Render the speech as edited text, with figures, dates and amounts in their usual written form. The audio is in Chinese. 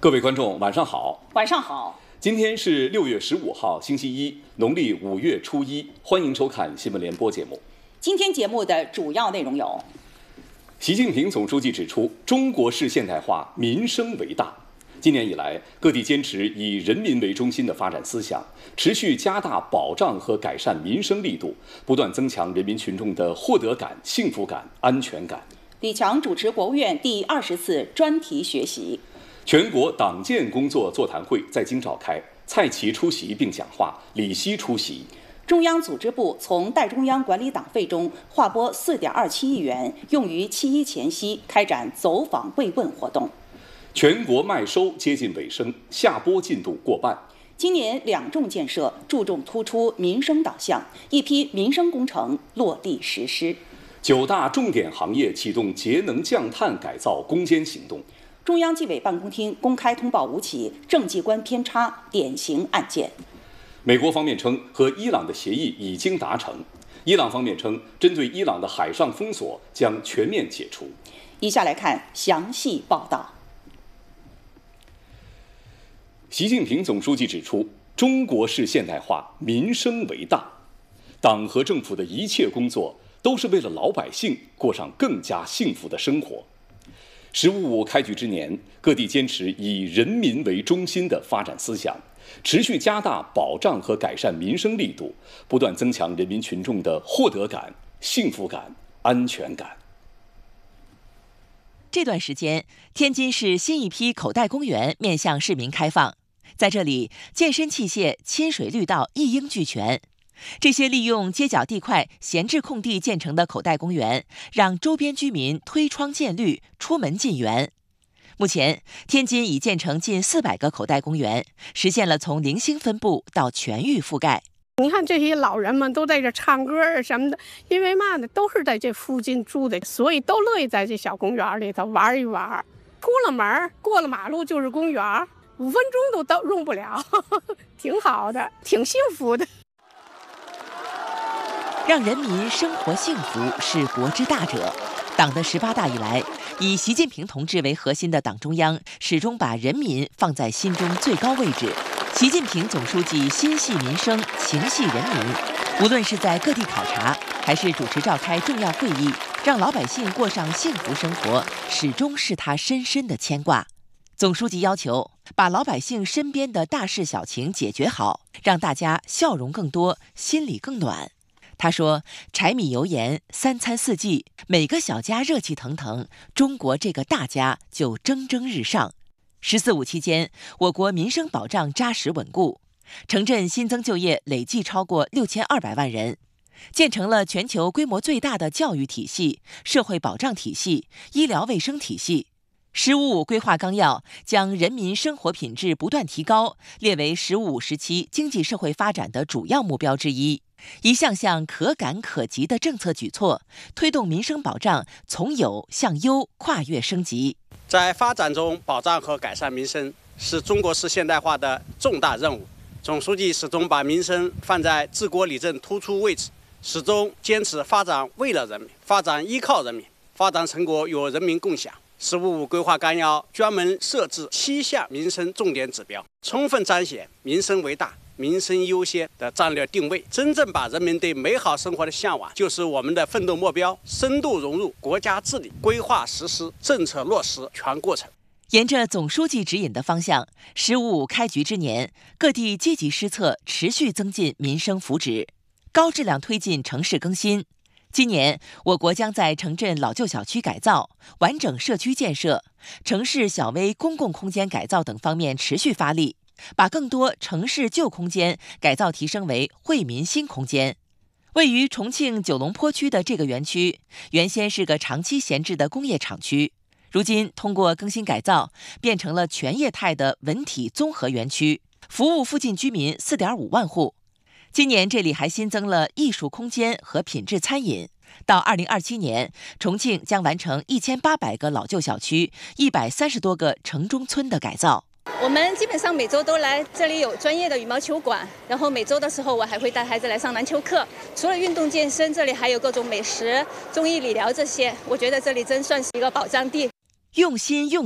各位观众，晚上好。 晚上好。 今天是6月15号，星期一，农历5月初1，欢迎收看新闻联播节目。 今天节目的主要内容有： 习近平总书记指出，中国式现代化民生为大。今年以来，各地坚持以人民为中心的发展思想，持续加大保障和改善民生力度，不断增强人民群众的获得感、幸福感、安全感。 李强主持国务院第20次专题学习。 全国党建工作座谈会在京召开，蔡奇出席并讲话，李希出席。 中央组织部从代中央管理党费中划拨4.27亿元，用于7·1前夕开展走访慰问活动。 全国麦收接近尾声，下播进度过半。 今年2重建设注重突出民生导向，一批民生工程落地实施。 9大重点行业启动节能降碳改造攻坚行动。 中央纪委办公厅公开通报5起政绩观偏差典型案件。 美国方面称，和伊朗的协议已经达成。伊朗方面称，针对伊朗的海上封锁将全面解除。 以下来看详细报道。 习近平总书记指出，中国式现代化民生为大，党和政府的一切工作都是为了老百姓过上更加幸福的生活。“15·5”开局之年，各地坚持以人民为中心的发展思想，持续加大保障和改善民生力度，不断增强人民群众的获得感、幸福感、安全感。 这段时间，天津市新一批口袋公园面向市民开放，在这里，健身器械、亲水绿道一应俱全。这些利用街角地块闲置空地建成的口袋公园，让周边居民推窗见绿，出门进园。目前，天津已建成近400个口袋公园，实现了从零星分布到全域覆盖。 你看这些老人们都在这唱歌啊什么的，因为嘛呢，都是在这附近住的，所以都乐意在这小公园里头玩一玩。出了门，过了马路就是公园，5分钟都用不了，挺好的，挺幸福的。 让人民生活幸福是国之大者。党的18大以来，以习近平同志为核心的党中央始终把人民放在心中最高位置。习近平总书记心系民生，情系人民，无论是在各地考察，还是主持召开重要会议，让老百姓过上幸福生活，始终是他深深的牵挂。总书记要求把老百姓身边的大事小情解决好，让大家笑容更多，心里更暖。他说，柴米油盐3餐4季，每个小家热气腾腾，中国这个大家就蒸蒸日上。“14·5”期间，我国民生保障扎实稳固，城镇新增就业累计超过6200万人，建成了全球规模最大的教育体系、社会保障体系、医疗卫生体系。“15·5”规划纲要将人民生活品质不断提高列为“15·5”时期经济社会发展的主要目标之一。一项项可感可及的政策举措，推动民生保障从有向优跨越升级。 在发展中保障和改善民生是中国式现代化的重大任务。总书记始终把民生放在治国理政突出位置，始终坚持发展为了人民，发展依靠人民，发展成果与人民共享。“15·5”规划纲要专门设置7项民生重点指标，充分彰显民生为大、民生优先的战略定位，真正把人民对美好生活的向往就是我们的奋斗目标，深度融入国家治理，规划实施，政策落实全过程。 沿着总书记指引的方向，“15·5”开局之年，各地积极施策，持续增进民生福祉，高质量推进城市更新。今年，我国将在城镇老旧小区改造、完整社区建设、城市小微公共空间改造等方面持续发力，把更多城市旧空间改造提升为惠民新空间。位于重庆九龙坡区的这个园区，原先是个长期闲置的工业厂区，如今通过更新改造，变成了全业态的文体综合园区，服务附近居民4.5万户。今年这里还新增了艺术空间和品质餐饮。到2027年，重庆将完成1800个老旧小区、130多个城中村的改造。 我们基本上每周都来，这里有专业的羽毛球馆，然后每周的时候我还会带孩子来上篮球课。除了运动健身，这里还有各种美食、中医理疗这些，我觉得这里真算是一个宝藏地。 用心用